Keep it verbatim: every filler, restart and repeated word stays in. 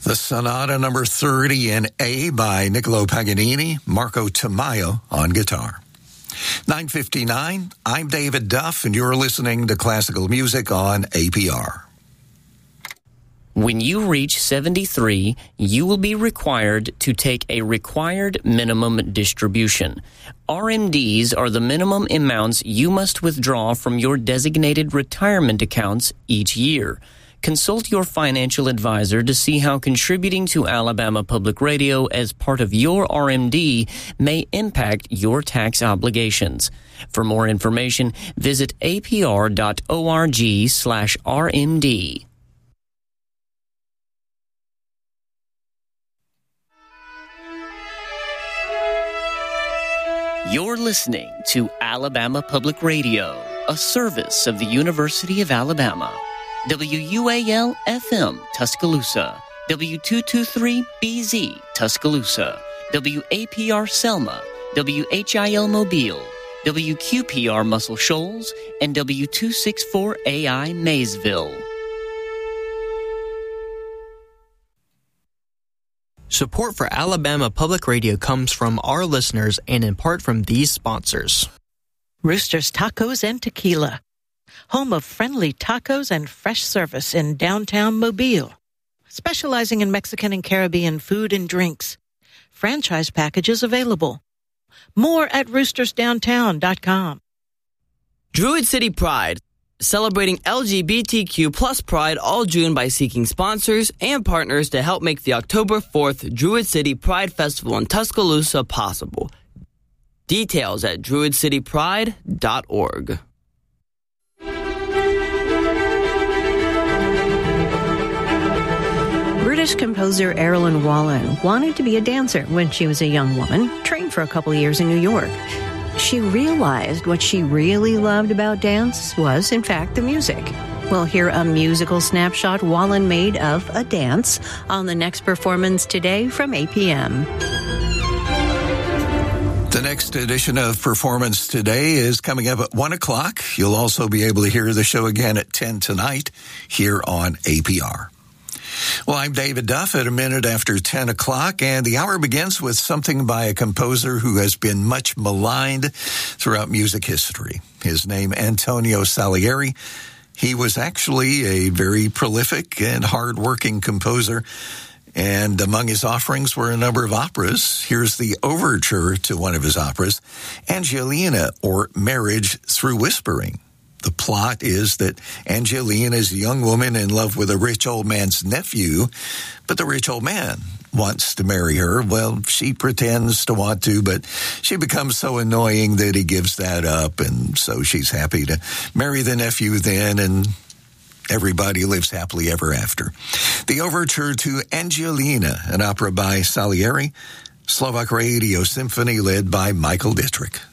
The Sonata number thirty in A by Niccolo Paganini, Marco Tamayo on guitar. nine fifty-nine, I'm David Duff, and you're listening to classical music on A P R. When you reach seventy-three, you will be required to take a required minimum distribution. R M Ds are the minimum amounts you must withdraw from your designated retirement accounts each year. Consult your financial advisor to see how contributing to Alabama Public Radio as part of your R M D may impact your tax obligations. For more information, visit apr.org slash RMD. You're listening to Alabama Public Radio, a service of the University of Alabama. W U A L F M Tuscaloosa, W two twenty-three B Z Tuscaloosa, W A P R Selma, W H I L Mobile, W Q P R Muscle Shoals, and W two sixty-four A I Maysville. Support for Alabama Public Radio comes from our listeners and in part from these sponsors. Rooster's Tacos and Tequila, home of friendly tacos and fresh service in downtown Mobile. Specializing in Mexican and Caribbean food and drinks. Franchise packages available. More at roosters downtown dot com. Druid City Pride, celebrating L G B T Q plus pride all June by seeking sponsors and partners to help make the October fourth Druid City Pride Festival in Tuscaloosa possible. Details at druid city pride dot org. British composer Erilyn Wallen wanted to be a dancer when she was a young woman, trained for a couple years in New York. She realized what she really loved about dance was, in fact, the music. We'll hear a musical snapshot Wallen made of a dance on the next performance today from eight p.m. The next edition of Performance Today is coming up at one o'clock. You'll also be able to hear the show again at ten tonight here on A P R. Well, I'm David Duff at a minute after ten o'clock, and the hour begins with something by a composer who has been much maligned throughout music history. His name, Antonio Salieri. He was actually a very prolific and hard-working composer, and among his offerings were a number of operas. Here's the overture to one of his operas, Angelina, or Marriage Through Whispering. The plot is that Angelina is a young woman in love with a rich old man's nephew, but the rich old man wants to marry her. Well, she pretends to want to, but she becomes so annoying that he gives that up, and so she's happy to marry the nephew then, and everybody lives happily ever after. The overture to Angelina, an opera by Salieri, Slovak Radio Symphony led by Michael Dittrich.